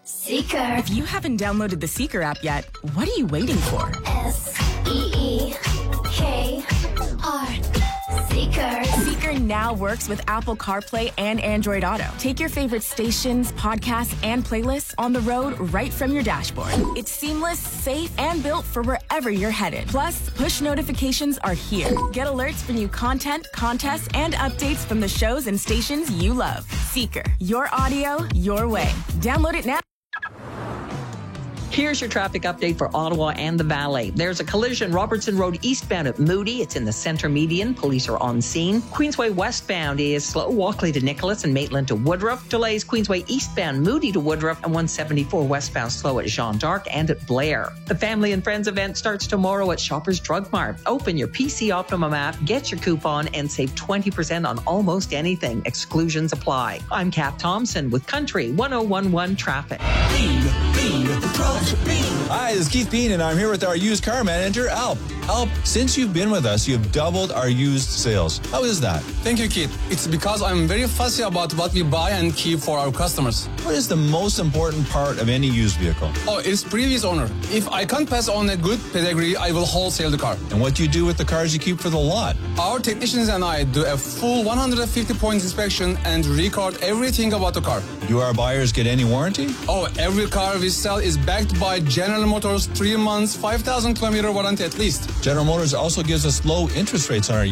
Seeker. If you haven't downloaded the Seeker app yet, what are you waiting for? SEEKR. Seeker. Seeker now works with Apple CarPlay and Android Auto. Take your favorite stations, podcasts, and playlists on the road right from your dashboard. It's seamless, safe, and built for wherever you're headed. Plus, push notifications are here. Get alerts for new content, contests, and updates from the shows and stations you love. Seeker. Your audio, your way. Download it now. Here's your traffic update for Ottawa and the Valley. There's a collision Robertson Road eastbound at Moody. It's in the centre median. Police are on scene. Queensway westbound is slow. Walkley to Nicholas and Maitland to Woodruff. Delays Queensway eastbound Moody to Woodruff and 174 westbound slow at Jean d'Arc and at Blair. The Family and Friends event starts tomorrow at Shoppers Drug Mart. Open your PC Optimum app, get your coupon, and save 20% on almost anything. Exclusions apply. I'm Kath Thompson with Country 1011 Traffic. Hi, this is Keith Bean, and I'm here with our used car manager, Alp. Alp, since you've been with us, you've doubled our used sales. How is that? Thank you, Keith. It's because I'm very fussy about what we buy and keep for our customers. What is the most important part of any used vehicle? Oh, it's previous owner. If I can't pass on a good pedigree, I will wholesale the car. And what do you do with the cars you keep for the lot? Our technicians and I do a full 150-point inspection and record everything about the car. Do our buyers get any warranty? Oh, every car we sell is backed by General Motors 3 months, 5,000 kilometer warranty at least. General Motors also gives us low interest rates on our